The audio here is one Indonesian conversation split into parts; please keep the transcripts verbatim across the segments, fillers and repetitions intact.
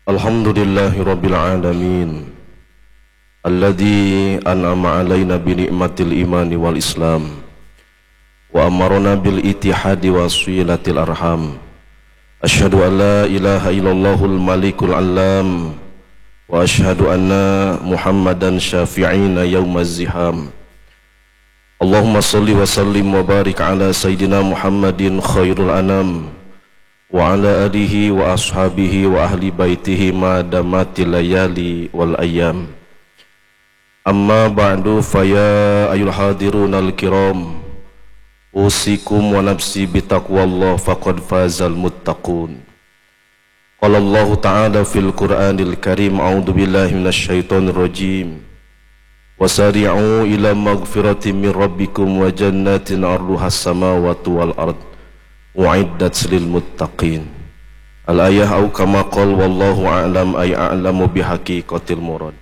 Alhamdulillahi Rabbil Alamin Alladhi an'ama alaina binikmatil imani wal islam wa amarona bil itihadi wa swilatil arham. Ashhadu an la ilaha illallahul malikul alam wa ashhadu anna muhammadan syafi'ina yawmaz ziham. Allahumma salli wa sallim wa barik ala sayyidina Muhammadin khairul anam wa ala alihi wa ashabihi wa ahli baitihi ma damatil layali wal ayyam. Amma ba'du, faya ayul hadirun al-kiram, usikum wa nafsi bitaqwallah faqad fazal muttaqun. Qala Allah ta'ala fil Qur'anil Karim, a'udzu billahi minasy syaithanir rajim. Wasari'u ila maghfiratin min rabbikum wa jannatin 'arduhas samawati wal ard u'iddat lil muttaqin. Al-ayah au kama qala wallahu a'lam ay a'lamu bihaqiqatil murad.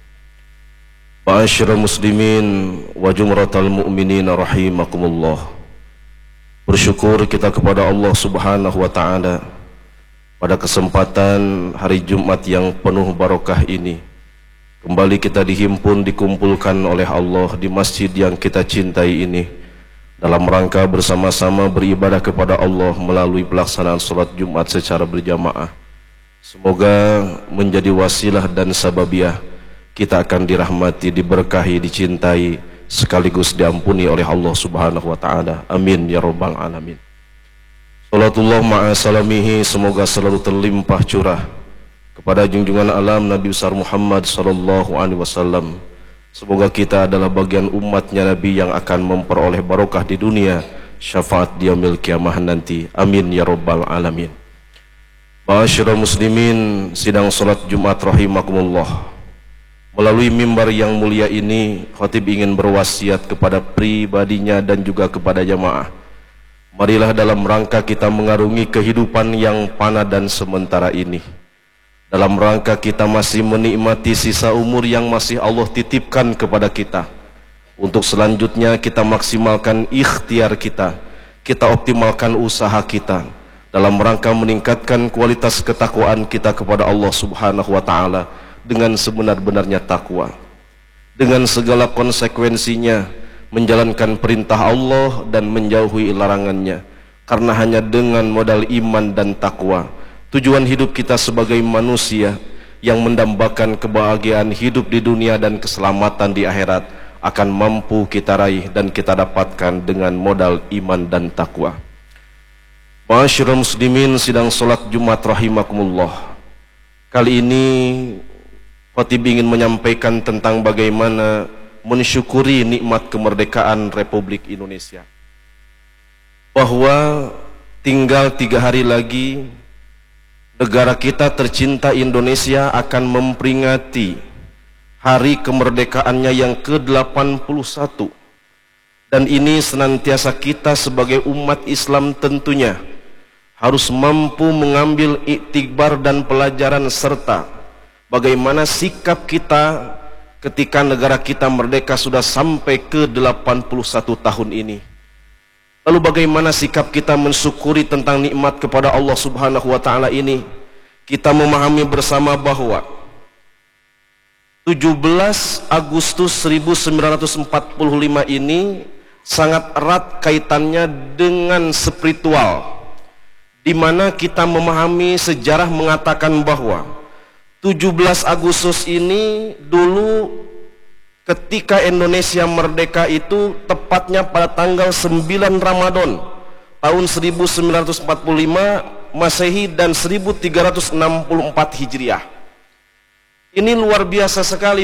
Ma'asyiral muslimin wa jumratal mu'minin rahimakumullah. Bersyukur kita kepada Allah Subhanahu wa taala pada kesempatan hari Jumat yang penuh barokah ini. Kembali kita dihimpun, dikumpulkan oleh Allah di masjid yang kita cintai ini dalam rangka bersama-sama beribadah kepada Allah melalui pelaksanaan sholat Jumat secara berjamaah. Semoga menjadi wasilah dan sababiah kita akan dirahmati, diberkahi, dicintai, sekaligus diampuni oleh Allah Subhanahu wa taala. Amin ya rabbal alamin. Salatullah ma'a salamihi, semoga selalu terlimpah curah kepada junjungan alam Nabi besar Muhammad sallallahu alaihi wasallam. Semoga kita adalah bagian umatnya Nabi yang akan memperoleh barokah di dunia, syafaat di yaumil kiamah nanti. Amin ya rabbal alamin. Ma'asyiral muslimin, sidang salat Jumat rahimakumullah. Melalui mimbar yang mulia ini, khatib ingin berwasiat kepada pribadinya dan juga kepada jamaah. Marilah dalam rangka kita mengarungi kehidupan yang fana dan sementara ini, dalam rangka kita masih menikmati sisa umur yang masih Allah titipkan kepada kita, untuk selanjutnya kita maksimalkan ikhtiar kita, kita optimalkan usaha kita dalam rangka meningkatkan kualitas ketakwaan kita kepada Allah Subhanahu wa taala dengan sebenar-benarnya takwa, dengan segala konsekuensinya, menjalankan perintah Allah dan menjauhi larangannya. Karena hanya dengan modal iman dan takwa, tujuan hidup kita sebagai manusia yang mendambakan kebahagiaan hidup di dunia dan keselamatan di akhirat akan mampu kita raih dan kita dapatkan dengan modal iman dan takwa. Ma'asyiral muslimin, sidang salat Jumat rahimakumullah. Kali ini khatib ingin menyampaikan tentang bagaimana mensyukuri nikmat kemerdekaan Republik Indonesia. Bahwa tinggal tiga hari lagi negara kita tercinta Indonesia akan memperingati hari kemerdekaannya yang ke delapan puluh satu. Dan ini senantiasa kita sebagai umat Islam tentunya harus mampu mengambil iktibar dan pelajaran serta bagaimana sikap kita ketika negara kita merdeka sudah sampai ke delapan puluh satu tahun ini. Lalu bagaimana sikap kita mensyukuri tentang nikmat kepada Allah Subhanahu wa taala ini? Kita memahami bersama bahwa tujuh belas Agustus seribu sembilan ratus empat puluh lima ini sangat erat kaitannya dengan spiritual, di mana kita memahami sejarah mengatakan bahwa tujuh belas Agustus ini dulu ketika Indonesia merdeka itu tepatnya pada tanggal sembilan Ramadan tahun seribu sembilan ratus empat puluh lima Masehi dan seribu tiga ratus enam puluh empat Hijriah. Ini luar biasa sekali